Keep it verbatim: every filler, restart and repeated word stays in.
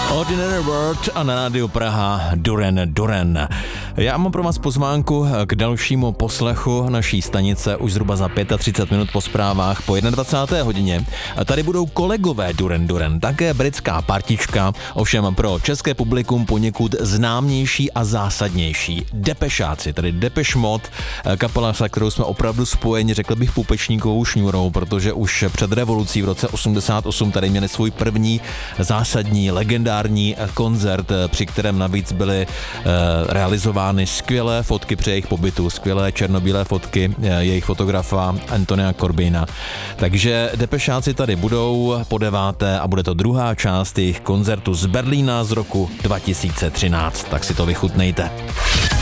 Ordinary World a na rádiu Praha Duran Duran. Já mám pro vás pozvánku k dalšímu poslechu naší stanice už zhruba za třicet pět minut po zprávách po dvacáté jedné hodině. A tady budou kolegové Duran Duran, také britská partička, ovšem pro české publikum poněkud známější a zásadnější. Depešáci, tedy Depeche Mode, kapela, se kterou jsme opravdu spojeni, řekl bych, půpečníkovou šňůrou, protože už před revolucí v roce osmdesát osm tady měli svůj první zásadní legendární koncert, při kterém navíc byly uh, realizovány skvělé fotky při jejich pobytu, skvělé černobílé fotky uh, jejich fotografa Antonia Corbina. Takže Depešáci tady budou po deváté a bude to druhá část jejich koncertu z Berlína z roku dva tisíce třináct. Tak si to vychutnejte.